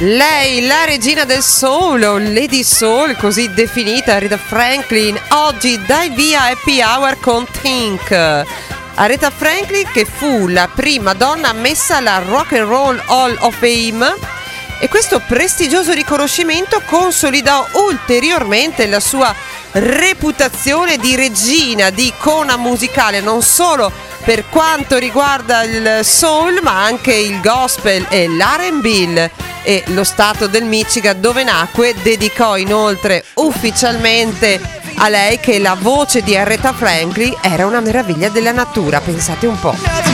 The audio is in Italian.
Lei, la regina del soul, o Lady Soul, così definita, Aretha Franklin, oggi dai via Happy Hour con Think. Aretha Franklin, che fu la prima donna ammessa alla Rock and Roll Hall of Fame, e questo prestigioso riconoscimento consolidò ulteriormente la sua reputazione di regina, di icona musicale, non solo per quanto riguarda il soul, ma anche il gospel e l'R&B. E lo stato del Michigan, dove nacque, dedicò inoltre ufficialmente a lei che la voce di Aretha Franklin era una meraviglia della natura, pensate un po'.